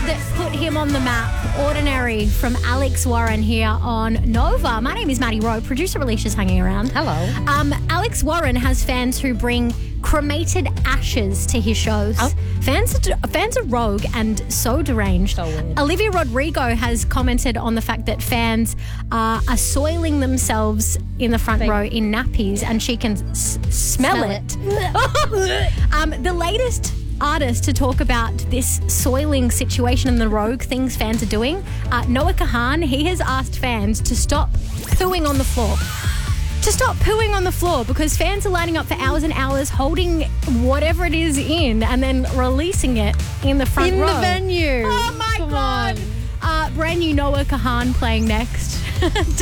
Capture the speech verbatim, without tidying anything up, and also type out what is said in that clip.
that put him on the map, Ordinary, from Alex Warren here on Nova. My name is Maddie Rowe. Producer Alicia's hanging around. Hello. Um, Alex Warren has fans who bring cremated ashes to his shows. Oh. Fans, are, fans are rogue and so deranged. So weird. Olivia Rodrigo has commented on the fact that fans uh, are soiling themselves in the front They- row in nappies and she can s- smell, Smell it. um, the latest artist to talk about this soiling situation and the rogue things fans are doing, uh, Noah Kahan, he has asked fans to stop pooing on the floor. To stop pooing on the floor because fans are lining up for hours and hours holding whatever it is in and then releasing it in the front In row. the venue. Oh my Come God. on. Uh, brand new Noah Kahan playing next.